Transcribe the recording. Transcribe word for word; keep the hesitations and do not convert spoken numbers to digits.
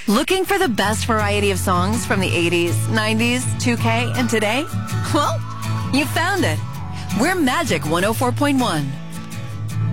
Looking for the best variety of songs from the eighties, nineties, two K, and today? Well, you found it. We're Magic one oh four point one.